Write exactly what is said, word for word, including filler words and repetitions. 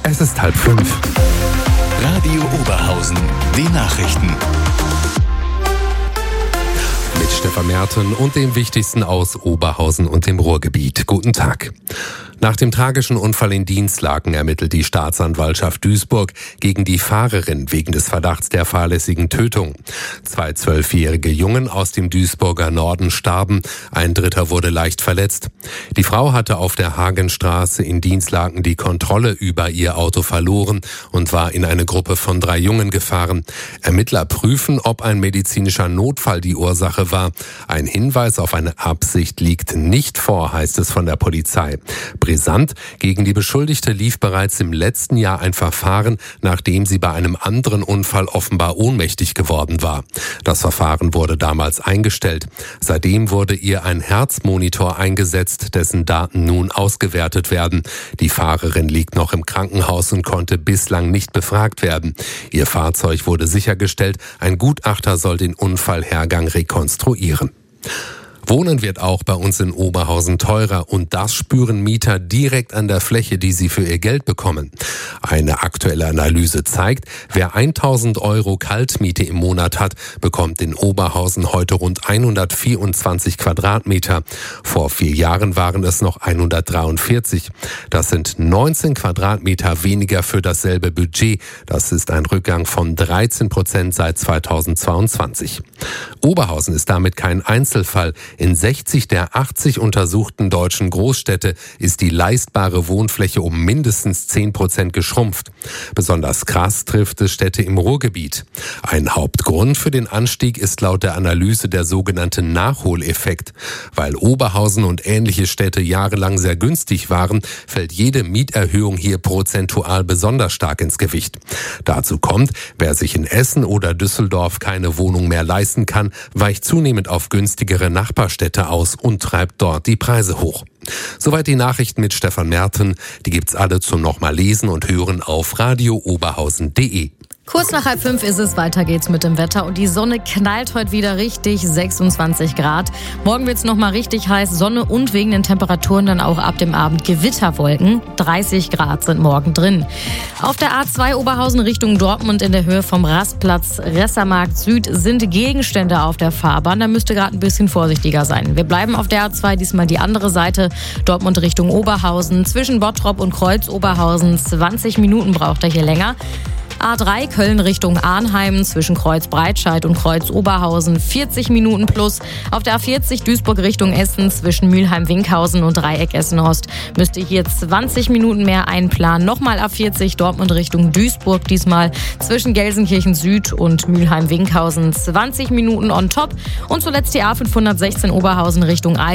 Es ist halb fünf. Radio Oberhausen, die Nachrichten. Mit Stefan Merten und dem Wichtigsten aus Oberhausen und dem Ruhrgebiet. Guten Tag. Nach dem tragischen Unfall in Dinslaken ermittelt die Staatsanwaltschaft Duisburg gegen die Fahrerin wegen des Verdachts der fahrlässigen Tötung. Zwei zwölfjährige Jungen aus dem Duisburger Norden starben, ein dritter wurde leicht verletzt. Die Frau hatte auf der Hagenstraße in Dinslaken die Kontrolle über ihr Auto verloren und war in eine Gruppe von drei Jungen gefahren. Ermittler prüfen, ob ein medizinischer Notfall die Ursache war. Ein Hinweis auf eine Absicht liegt nicht vor, heißt es von der Polizei. Brisant, gegen die Beschuldigte lief bereits im letzten Jahr ein Verfahren, nachdem sie bei einem anderen Unfall offenbar ohnmächtig geworden war. Das Verfahren wurde damals eingestellt. Seitdem wurde ihr ein Herzmonitor eingesetzt, dessen Daten nun ausgewertet werden. Die Fahrerin liegt noch im Krankenhaus und konnte bislang nicht befragt werden. Ihr Fahrzeug wurde sichergestellt. Ein Gutachter soll den Unfallhergang rekonstruieren. Wohnen wird auch bei uns in Oberhausen teurer und das spüren Mieter direkt an der Fläche, die sie für ihr Geld bekommen. Eine aktuelle Analyse zeigt, wer tausend Euro Kaltmiete im Monat hat, bekommt in Oberhausen heute rund hundertvierundzwanzig Quadratmeter. Vor vier Jahren waren es noch hundertdreiundvierzig. Das sind neunzehn Quadratmeter weniger für dasselbe Budget. Das ist ein Rückgang von dreizehn Prozent seit zweitausendzweiundzwanzig. Oberhausen ist damit kein Einzelfall. In sechzig der achtzig untersuchten deutschen Großstädte ist die leistbare Wohnfläche um mindestens zehn Prozent geschrumpft. Besonders krass trifft es Städte im Ruhrgebiet. Ein Hauptgrund für den Anstieg ist laut der Analyse der sogenannte Nachholeffekt. Weil Oberhausen und ähnliche Städte jahrelang sehr günstig waren, fällt jede Mieterhöhung hier prozentual besonders stark ins Gewicht. Dazu kommt, wer sich in Essen oder Düsseldorf keine Wohnung mehr leisten kann, weicht zunehmend auf günstigere Nachbarstädte aus und treibt dort die Preise hoch. Soweit die Nachrichten mit Stefan Merten. Die gibt's alle zum nochmal lesen und hören auf radio oberhausen punkt de. Kurz nach halb fünf ist es, weiter geht's mit dem Wetter und die Sonne knallt heute wieder richtig, sechsundzwanzig Grad. Morgen wird's nochmal richtig heiß, Sonne und wegen den Temperaturen dann auch ab dem Abend Gewitterwolken. dreißig Grad sind morgen drin. Auf der A zwei Oberhausen Richtung Dortmund in der Höhe vom Rastplatz Ressermarkt Süd sind Gegenstände auf der Fahrbahn. Da müsst ihr gerade ein bisschen vorsichtiger sein. Wir bleiben auf der A zwei, diesmal die andere Seite, Dortmund Richtung Oberhausen. Zwischen Bottrop und Kreuz Oberhausen zwanzig Minuten braucht er hier länger. A drei Köln Richtung Arnheim zwischen Kreuz Breitscheid und Kreuz Oberhausen vierzig Minuten plus. Auf der A vierzig Duisburg Richtung Essen zwischen Mülheim-Winkhausen und Dreieck Essen-Ost müsst ihr hier zwanzig Minuten mehr einplanen. Nochmal A vierzig Dortmund Richtung Duisburg, diesmal zwischen Gelsenkirchen Süd und Mülheim-Winkhausen zwanzig Minuten on top. Und zuletzt die A fünfhundertsechzehn Oberhausen Richtung Eis.